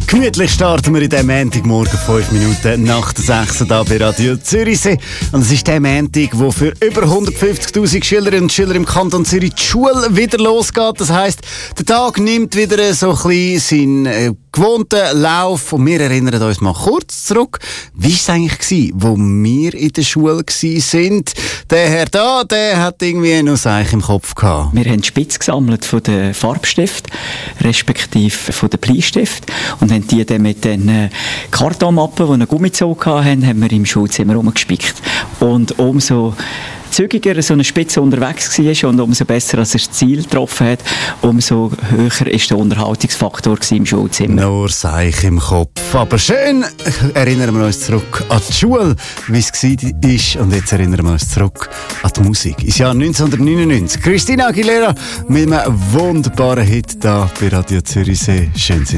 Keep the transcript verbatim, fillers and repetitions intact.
Gemütlich starten wir in diesem Montagmorgen fünf Minuten nach der sechs hier bei Radio Zürichsee. Und es ist der Montag, wo für über hundertfünfzigtausend Schülerinnen und Schüler im Kanton Zürich die Schule wieder losgeht. Das heisst, der Tag nimmt wieder so ein bisschen seinen äh, gewohnten Lauf. Und wir erinnern uns mal kurz zurück. Wie war es eigentlich gewesen, wo wir in der Schule waren? Der Herr da, der hat irgendwie noch ein im Kopf gehabt. Wir haben Spitz gesammelt von den Farbstiften, respektive von den Bleistiften. Und haben die dann mit den äh, Kartonmappen, die einen Gummizug hatten, haben wir im Schulzimmer rumgespickt. Und umso zügiger so eine Spitze unterwegs war und umso besser, als er das Ziel getroffen hat, umso höher war der Unterhaltungsfaktor im Schulzimmer. Nur Seich im Kopf. Aber schön erinnern wir uns zurück an die Schule, wie es war. Und jetzt erinnern wir uns zurück an die Musik. Ins Jahr neunzehnhundertneunundneunzig. Christina Aguilera mit einem wunderbaren Hit hier bei Radio Zürichsee. Schön sind